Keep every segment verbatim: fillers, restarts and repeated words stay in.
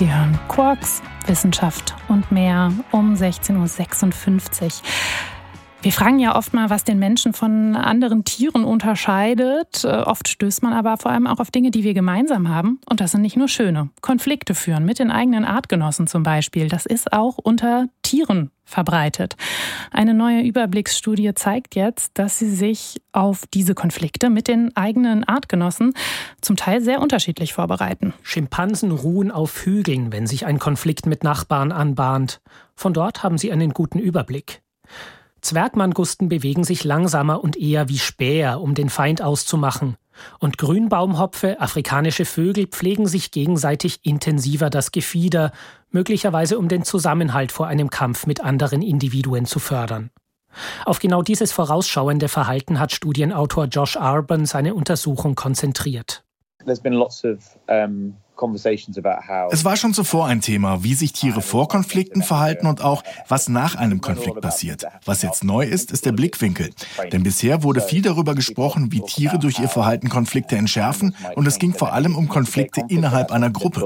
Sie hören Quarks, Wissenschaft und mehr um sechzehn Uhr sechsundfünfzig. Wir fragen ja oft mal, was den Menschen von anderen Tieren unterscheidet. Oft stößt man aber vor allem auch auf Dinge, die wir gemeinsam haben. Und das sind nicht nur schöne. Konflikte führen mit den eigenen Artgenossen zum Beispiel. Das ist auch unter Tieren verbreitet. Eine neue Überblicksstudie zeigt jetzt, dass sie sich auf diese Konflikte mit den eigenen Artgenossen zum Teil sehr unterschiedlich vorbereiten. Schimpansen ruhen auf Hügeln, wenn sich ein Konflikt mit Nachbarn anbahnt. Von dort haben sie einen guten Überblick. Zwergmangusten bewegen sich langsamer und eher wie Späher, um den Feind auszumachen. Und Grünbaumhopfe, afrikanische Vögel, pflegen sich gegenseitig intensiver das Gefieder, möglicherweise um den Zusammenhalt vor einem Kampf mit anderen Individuen zu fördern. Auf genau dieses vorausschauende Verhalten hat Studienautor Josh Arban seine Untersuchung konzentriert. There's been lots of um Es war schon zuvor ein Thema, wie sich Tiere vor Konflikten verhalten und auch, was nach einem Konflikt passiert. Was jetzt neu ist, ist der Blickwinkel. Denn bisher wurde viel darüber gesprochen, wie Tiere durch ihr Verhalten Konflikte entschärfen, und es ging vor allem um Konflikte innerhalb einer Gruppe.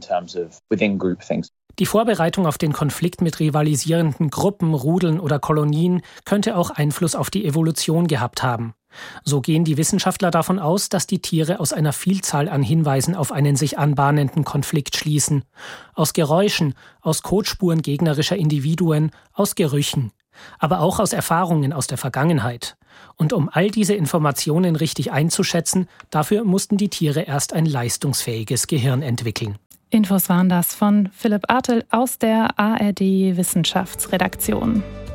Die Vorbereitung auf den Konflikt mit rivalisierenden Gruppen, Rudeln oder Kolonien könnte auch Einfluss auf die Evolution gehabt haben. So gehen die Wissenschaftler davon aus, dass die Tiere aus einer Vielzahl an Hinweisen auf einen sich anbahnenden Konflikt schließen. Aus Geräuschen, aus Kotspuren gegnerischer Individuen, aus Gerüchen, aber auch aus Erfahrungen aus der Vergangenheit. Und um all diese Informationen richtig einzuschätzen, dafür mussten die Tiere erst ein leistungsfähiges Gehirn entwickeln. Infos waren das von Philipp Artel aus der A R D Wissenschaftsredaktion.